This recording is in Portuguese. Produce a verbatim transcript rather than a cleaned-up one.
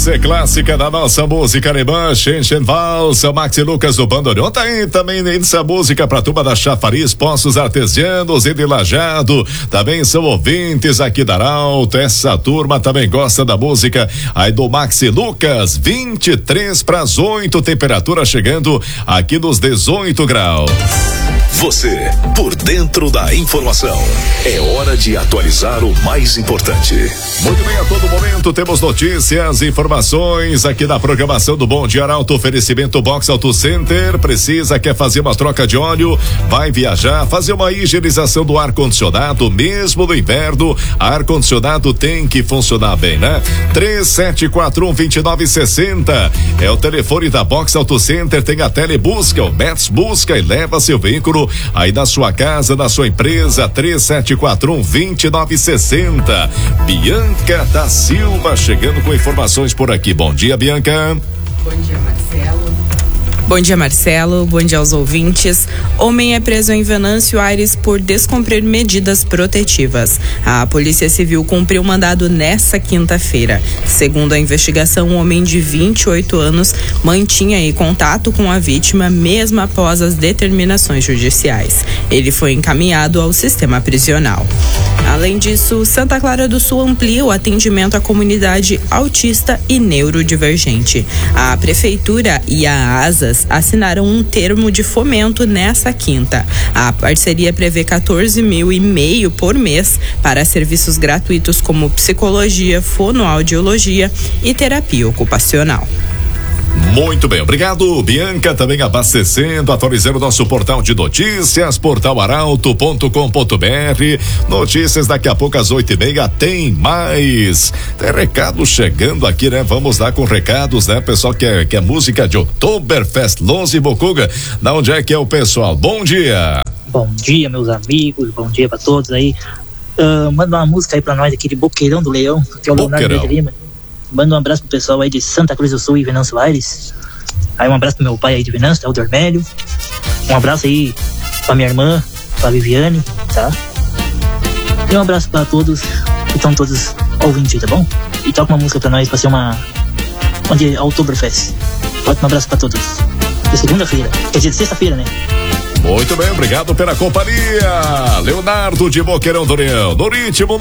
Essa é clássica da nossa música alemã, Schenchen Valsa, Maxi Lucas do Bandoneon. Tá aí também essa música pra turma da Chafariz, Poços Artesianos e de Lajado. Também são ouvintes aqui da Arauto. Essa turma também gosta da música aí do Maxi Lucas. vinte e três para as oito, temperatura chegando aqui nos dezoito graus. Você, por dentro da informação. É hora de atualizar o mais importante. Muito bem, a todo momento temos notícias, informações aqui na programação do Bom Dia Arauto. Oferecimento Box Auto Center. Precisa, quer fazer uma troca de óleo? Vai viajar, fazer uma higienização do ar-condicionado, mesmo no inverno. Ar-condicionado tem que funcionar bem, né? três sete quatro um, dois nove seis zero é o telefone da Box Auto Center. Tem a Telebusca, o Mets busca e leva seu veículo aí na sua casa, na sua empresa. Três sete quatro um, dois nove seis zero. Bianca da Silva chegando com informações por aqui. Bom dia, Bianca. Bom dia, Marcelo. Bom dia, Marcelo. Bom dia aos ouvintes. Homem é preso em Venâncio Aires por descumprir medidas protetivas. A Polícia Civil cumpriu mandado nesta quinta-feira. Segundo a investigação, um homem de vinte e oito anos mantinha aí contato com a vítima mesmo após as determinações judiciais. Ele foi encaminhado ao sistema prisional. Além disso, Santa Clara do Sul amplia o atendimento à comunidade autista e neurodivergente. A Prefeitura e a ASAS assinaram um termo de fomento nessa quinta. A parceria prevê quatorze mil e meio por mês para serviços gratuitos como psicologia, fonoaudiologia e terapia ocupacional. Muito bem, obrigado, Bianca, também abastecendo, atualizando nosso portal de notícias, portal arauto ponto com ponto br. Notícias daqui a pouco às oito e meia, tem mais. Tem recado chegando aqui, né? Vamos lá com recados, né? Pessoal que é, que é música de Oktoberfest, Lonze Bocuga. Da onde é que é o pessoal? Bom dia. Bom dia, meus amigos, bom dia pra todos aí. Uh, manda uma música aí pra nós aqui de Boqueirão do Leão, que é o Leonardo de Lima. Manda um abraço pro pessoal aí de Santa Cruz do Sul e Venâncio Aires. Aí um abraço pro meu pai aí de Venâncio, é o Dormélio. Um abraço aí pra minha irmã, pra Viviane, tá? E um abraço pra todos que estão todos ouvindo, tá bom? E toca uma música pra nós pra ser uma... Onde é Oktoberfest. Um abraço pra todos. De segunda-feira, quer dizer, de sexta-feira, né? Muito bem, obrigado pela companhia. Leonardo de Boqueirão do Leão, no ritmo